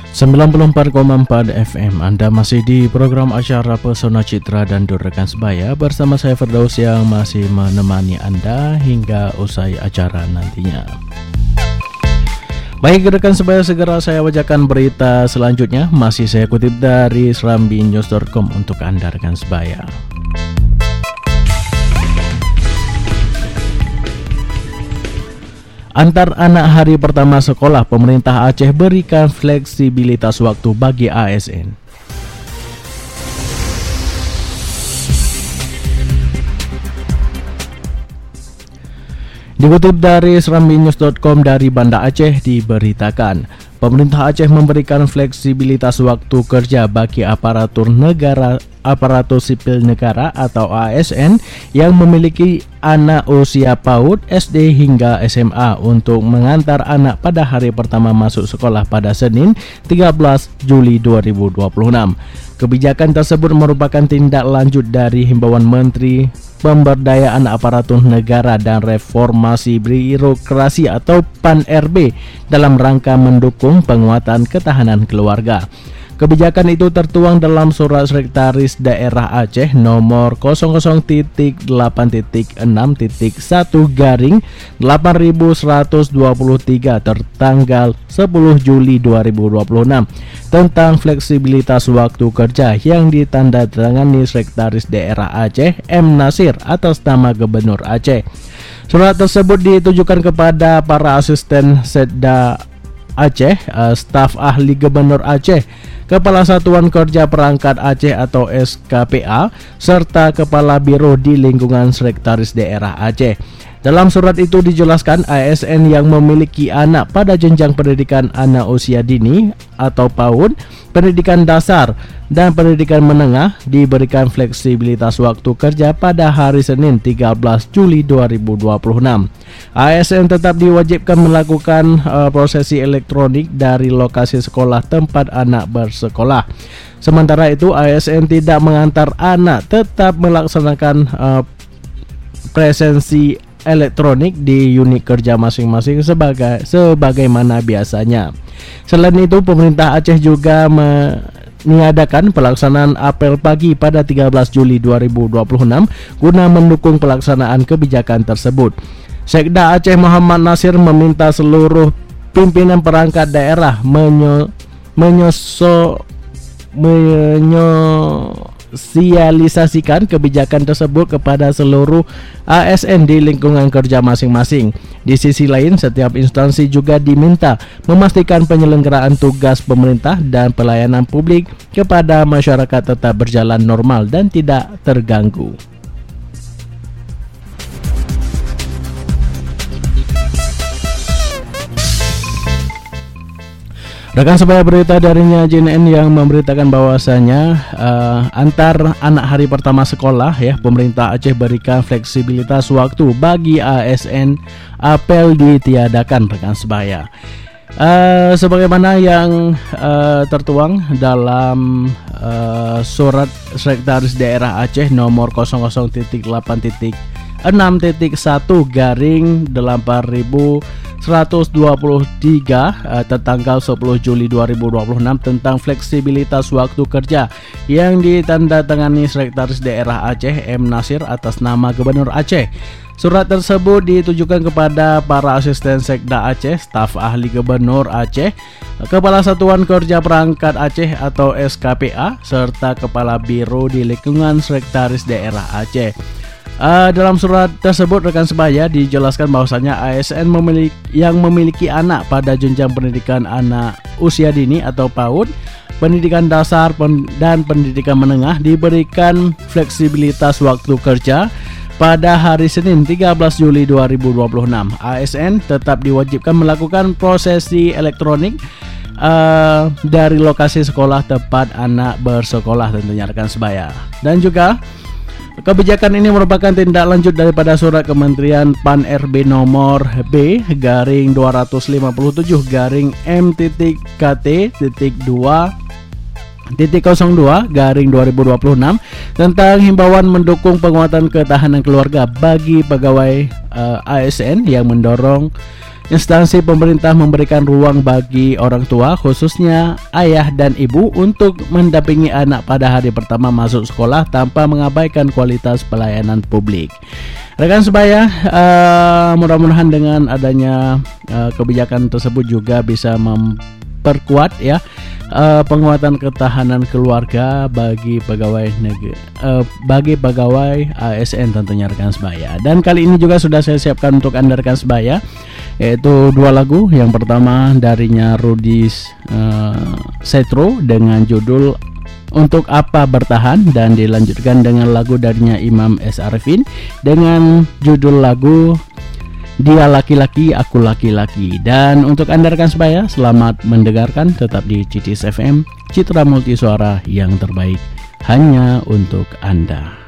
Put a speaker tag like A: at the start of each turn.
A: 94,4 FM. Anda masih di program acara Pesona Citra dan Rekan Sebaya bersama saya Firdaus yang masih menemani Anda hingga usai acara nantinya. Baik rekan sebaya, segera saya bacakan berita selanjutnya. Masih saya kutip dari serambinews.com untuk Anda rekan sebaya. Antar anak hari pertama sekolah, pemerintah Aceh berikan fleksibilitas waktu bagi ASN. Dikutip dari serambinews.com dari Banda Aceh diberitakan, pemerintah Aceh memberikan fleksibilitas waktu kerja bagi aparatur sipil negara atau ASN yang memiliki anak usia PAUD, SD hingga SMA untuk mengantar anak pada hari pertama masuk sekolah pada Senin 13 Juli 2026. Kebijakan tersebut merupakan tindak lanjut dari himbauan Menteri Pemberdayaan Aparatur Negara dan Reformasi Birokrasi atau PAN-RB dalam rangka mendukung penguatan ketahanan keluarga. Kebijakan itu tertuang dalam Surat Sekretaris Daerah Aceh nomor 00.8.6.1/8123 tertanggal 10 Juli 2026 tentang fleksibilitas waktu kerja yang ditandatangani Sekretaris Daerah Aceh M. Nasir atas nama Gubernur Aceh. Surat tersebut ditujukan kepada para asisten Setda Aceh, staf ahli Gubernur Aceh, Kepala Satuan Kerja Perangkat Aceh atau SKPA, serta Kepala Biro di lingkungan Sekretaris Daerah Aceh. Dalam surat itu dijelaskan ASN yang memiliki anak pada jenjang pendidikan anak usia dini atau PAUD, pendidikan dasar, dan pendidikan menengah diberikan fleksibilitas waktu kerja pada hari Senin 13 Juli 2026. ASN tetap diwajibkan melakukan prosesi elektronik dari lokasi sekolah tempat anak bersekolah. Sementara itu ASN tidak mengantar anak tetap melaksanakan presensi elektronik di unit kerja masing-masing sebagaimana biasanya. Selain itu, pemerintah Aceh juga meniadakan pelaksanaan apel pagi pada 13 Juli 2026 guna mendukung pelaksanaan kebijakan tersebut. Sekda Aceh Muhammad Nasir meminta seluruh pimpinan perangkat daerah menyosialisasikan kebijakan tersebut kepada seluruh ASN di lingkungan kerja masing-masing. Di sisi lain, setiap instansi juga diminta memastikan penyelenggaraan tugas pemerintah dan pelayanan publik kepada masyarakat tetap berjalan normal dan tidak terganggu. Rekan sebaya, berita darinya JNN yang memberitakan bahwasanya antar anak hari pertama sekolah pemerintah Aceh berikan fleksibilitas waktu bagi ASN, apel ditiadakan rekan sebaya. Sebagaimana yang tertuang dalam surat Sekretaris Daerah Aceh nomor 00.8.1/8123 tertanggal 10 Juli 2026 tentang fleksibilitas waktu kerja yang ditandatangani Sekretaris Daerah Aceh M. Nasir atas nama Gubernur Aceh. Surat tersebut ditujukan kepada para asisten Sekda Aceh, staf ahli Gubernur Aceh, Kepala Satuan Kerja Perangkat Aceh atau SKPA, serta Kepala Biro di lingkungan Sekretaris Daerah Aceh. Dalam surat tersebut rekan sebaya dijelaskan bahwasanya ASN yang memiliki anak pada jenjang pendidikan anak usia dini atau PAUD, pendidikan dasar dan pendidikan menengah diberikan fleksibilitas waktu kerja pada hari Senin 13 Juli 2026. ASN tetap diwajibkan melakukan prosesi elektronik dari lokasi sekolah tempat anak bersekolah tentunya rekan sebaya. Dan juga kebijakan ini merupakan tindak lanjut daripada surat Kementerian PAN-RB nomor B/257/MTTKT.2/2026 tentang himbauan mendukung penguatan ketahanan keluarga bagi pegawai ASN yang mendorong instansi pemerintah memberikan ruang bagi orang tua, khususnya ayah dan ibu, untuk mendampingi anak pada hari pertama masuk sekolah tanpa mengabaikan kualitas pelayanan publik. Rekan sebaya, mudah-mudahan dengan adanya kebijakan tersebut juga bisa memperkuat ya penguatan ketahanan keluarga bagi pegawai negeri, bagi pegawai ASN tentunya rekan sebaya. Dan kali ini juga sudah saya siapkan untuk Anda rekan sebaya, yaitu 2 lagu. Yang pertama darinya Rudy Setro dengan judul Untuk Apa Bertahan, dan dilanjutkan dengan lagu darinya Imam S. Arifin dengan judul lagu Dia Laki-Laki, Aku Laki-Laki. Dan untuk Anda rekan sebaya, selamat mendengarkan, tetap di CITIS FM, Citra Multisuara yang terbaik hanya untuk Anda.